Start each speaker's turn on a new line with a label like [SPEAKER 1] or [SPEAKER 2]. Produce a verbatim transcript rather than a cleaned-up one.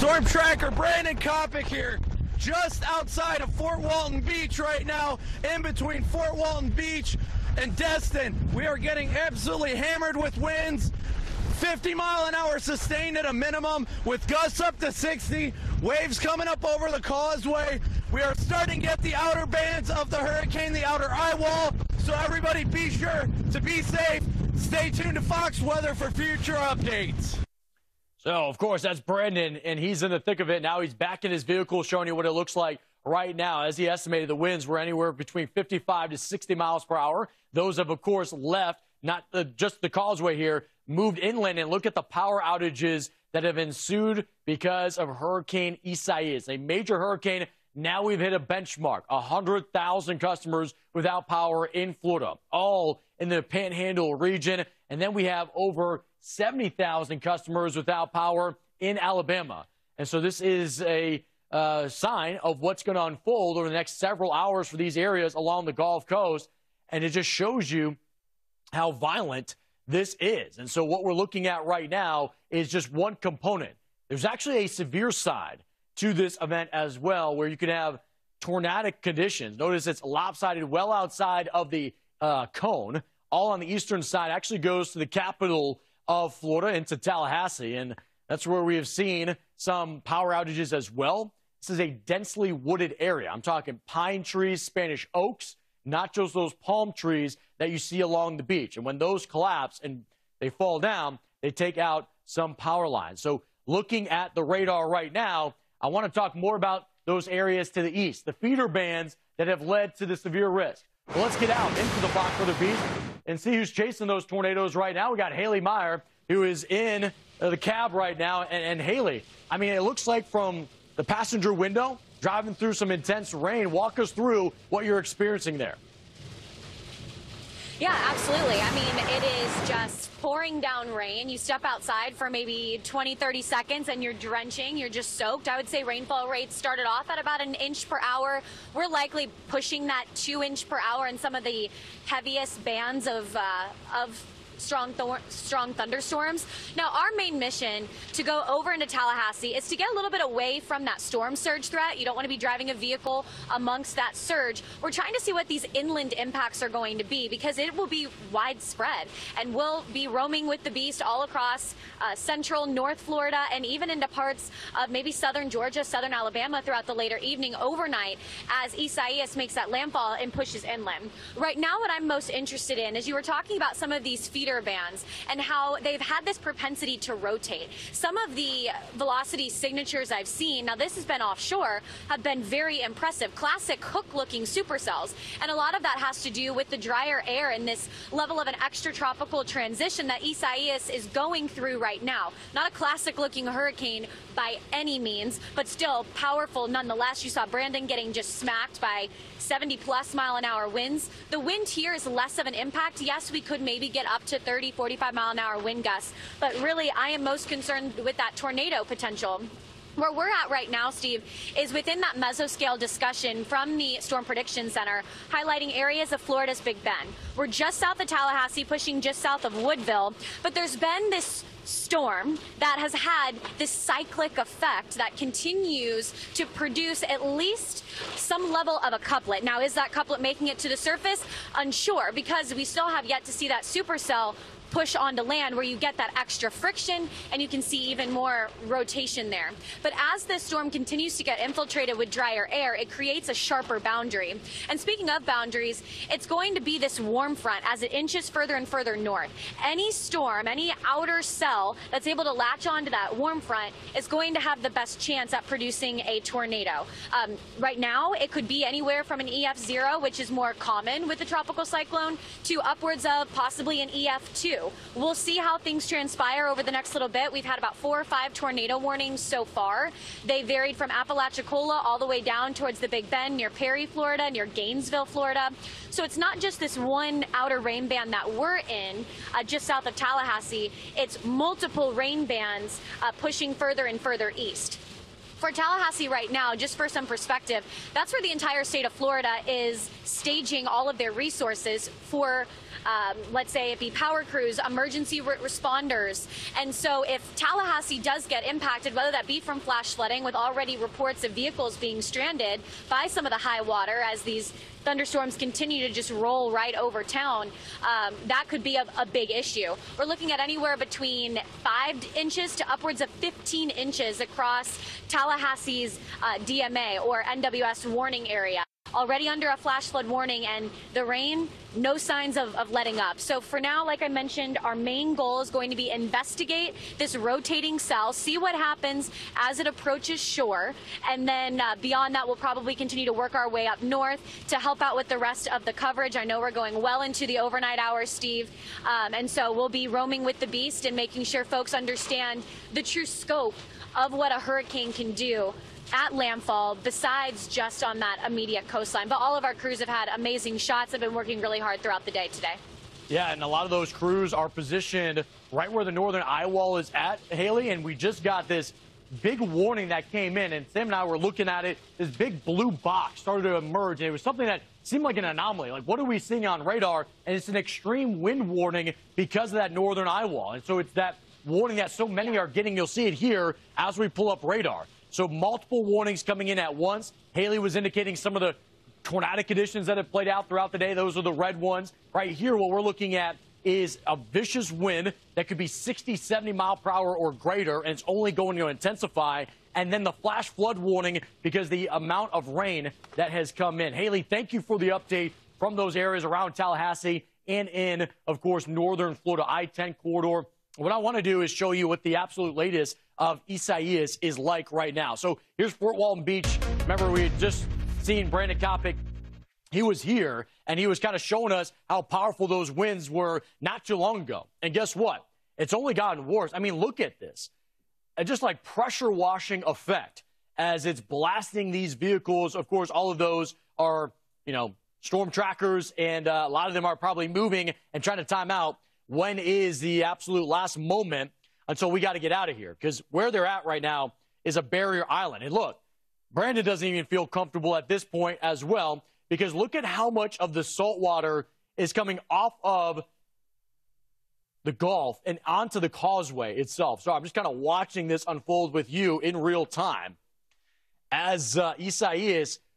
[SPEAKER 1] Storm Tracker Brandon Kopic here, just outside of Fort Walton Beach right now, in between Fort Walton Beach and Destin. We are getting absolutely hammered with winds, fifty mile an hour sustained at a minimum, with gusts up to sixty, waves coming up over the causeway. We are starting to get the outer bands of the hurricane, the outer eye wall, so everybody be sure to be safe. Stay tuned to Fox Weather for future updates.
[SPEAKER 2] So, of course, that's Brandon, and he's in the thick of it. Now he's back in his vehicle, showing you what it looks like right now. As he estimated, the winds were anywhere between fifty-five to sixty miles per hour. Those have, of course, left, not the, just the causeway here, moved inland. And look at the power outages that have ensued because of Hurricane Isaias, a major hurricane. Now we've hit a benchmark, one hundred thousand customers without power in Florida, all in the Panhandle region. And then we have over seventy thousand customers without power in Alabama. And so this is a uh, sign of what's going to unfold over the next several hours for these areas along the Gulf Coast. And it just shows you how violent this is. And so what we're looking at right now is just one component. There's actually a severe side to this event as well, where you can have tornadic conditions. Notice it's lopsided well outside of the uh, cone, all on the eastern side. Actually goes to the capital of Florida, into Tallahassee, and that's where we have seen some power outages as well. This is a densely wooded area. I'm talking pine trees, Spanish oaks, not just those palm trees that you see along the beach. And when those collapse and they fall down, they take out some power lines. So looking at the radar right now, I want to talk more about those areas to the east, the feeder bands that have led to the severe risk. Well, let's get out into the Fox Weather Beach and see who's chasing those tornadoes right now. We got Haley Meyer, who is in uh, the cab right now. And, and Haley, I mean, it looks like from the passenger window, driving through some intense rain. Walk us through what you're experiencing there.
[SPEAKER 3] Yeah, absolutely. I mean, it is just pouring down rain. You step outside for maybe twenty, thirty seconds and you're drenching. You're just soaked. I would say rainfall rates started off at about an inch per hour. We're likely pushing that two inch per hour in some of the heaviest bands of, uh, of strong th strong thunderstorms. Now, our main mission to go over into Tallahassee is to get a little bit away from that storm surge threat. You don't want to be driving a vehicle amongst that surge. We're trying to see what these inland impacts are going to be, because it will be widespread, and we'll be roaming with the beast all across uh, central North Florida and even into parts of maybe southern Georgia, southern Alabama throughout the later evening, overnight, as Isaias makes that landfall and pushes inland. Right now, what I'm most interested in is you were talking about some of these feeder bands and how they've had this propensity to rotate. Some of the velocity signatures I've seen, now this has been offshore, have been very impressive. Classic hook-looking supercells. And a lot of that has to do with the drier air and this level of an extratropical transition that Isaias is going through right now. Not a classic-looking hurricane by any means, but still powerful nonetheless. You saw Brandon getting just smacked by seventy plus mile an hour winds. The wind here is less of an impact. Yes, we could maybe get up to thirty, forty-five mile an hour wind gusts, but really I am most concerned with that tornado potential. Where we're at right now, Steve, is within that mesoscale discussion from the Storm Prediction Center, highlighting areas of Florida's Big Bend. We're just south of Tallahassee, pushing just south of Woodville, but there's been this storm that has had this cyclic effect that continues to produce at least some level of a couplet. Now, is that couplet making it to the surface? Unsure, because we still have yet to see that supercell push onto land where you get that extra friction and you can see even more rotation there. But as this storm continues to get infiltrated with drier air, it creates a sharper boundary. And speaking of boundaries, it's going to be this warm front as it inches further and further north. Any storm, any outer cell that's able to latch onto that warm front is going to have the best chance at producing a tornado. Um, right now, it could be anywhere from an E F zero, which is more common with the tropical cyclone, to upwards of possibly an E F two. We'll see how things transpire over the next little bit. We've had about four or five tornado warnings so far. They varied from Apalachicola all the way down towards the Big Bend, near Perry, Florida, near Gainesville, Florida. So it's not just this one outer rain band that we're in, uh, just south of Tallahassee. It's multiple rain bands uh, pushing further and further east. For Tallahassee right now, just for some perspective, that's where the entire state of Florida is staging all of their resources for um, let's say it be power crews, emergency re responders. And so if Tallahassee does get impacted, whether that be from flash flooding with already reports of vehicles being stranded by some of the high water as these thunderstorms continue to just roll right over town, um, that could be a, a big issue. We're looking at anywhere between five inches to upwards of fifteen inches across Tallahassee's uh, D M A or N W S warning area. Already under a flash flood warning, and the rain, no signs of, of letting up. So for now, like I mentioned, our main goal is going to be investigate this rotating cell, see what happens as it approaches shore, and then uh, beyond that, we'll probably continue to work our way up north to help out with the rest of the coverage. I know we're going well into the overnight hours, Steve, um, and so we'll be roaming with the beast and making sure folks understand the true scope of what a hurricane can do at landfall, besides just on that immediate coastline. But all of our crews have had amazing shots, have been working really hard throughout the day today.
[SPEAKER 2] Yeah, and a lot of those crews are positioned right where the northern eye wall is at, Haley, and we just got this big warning that came in, and Sam and I were looking at it. This big blue box started to emerge, and it was something that seemed like an anomaly. Like, what are we seeing on radar? And it's an extreme wind warning because of that northern eye wall. And so it's that warning that so many are getting. You'll see it here as we pull up radar. So multiple warnings coming in at once. Haley was indicating some of the tornadic conditions that have played out throughout the day. Those are the red ones. Right here, what we're looking at is a vicious wind that could be sixty, seventy mile per hour or greater, and it's only going to intensify. And then the flash flood warning because the amount of rain that has come in. Haley, thank you for the update from those areas around Tallahassee and in, of course, northern Florida I ten corridor. What I want to do is show you what the absolute latest of Isaias is like right now. So here's Fort Walton Beach. Remember, we had just seen Brandon Kopic. He was here, and he was kind of showing us how powerful those winds were not too long ago. And guess what? It's only gotten worse. I mean, look at this. And just like pressure washing effect as it's blasting these vehicles. Of course, all of those are, you know, storm trackers, and uh, a lot of them are probably moving and trying to time out when is the absolute last moment until we got to get out of here, because where they're at right now is a barrier island. And look, Brandon doesn't even feel comfortable at this point as well, because look at how much of the salt water is coming off of the Gulf and onto the causeway itself. So I'm just kind of watching this unfold with you in real time as uh, Isaias